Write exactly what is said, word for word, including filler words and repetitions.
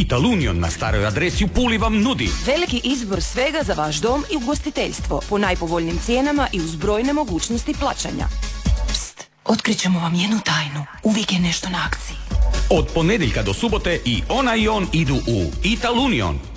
Italunion na staroj adresi u Puli vam nudi veliki izbor svega za vaš dom i ugostiteljstvo po najpovoljnim cijenama i uz brojne mogućnosti plaćanja. Pst, otkrićemo vam jednu tajnu. Uvijek je nešto na akciji. od ponedjeljka do subote i ona i on idu u Italunion.